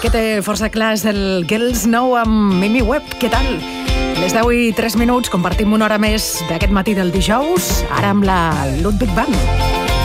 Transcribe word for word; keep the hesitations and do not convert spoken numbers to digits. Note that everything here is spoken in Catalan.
que té força clar és el Girls Know amb Mimi Webb. Què tal? Les deu i tres minuts, compartim una hora més d'aquest matí del dijous, ara amb la Ludwig Band.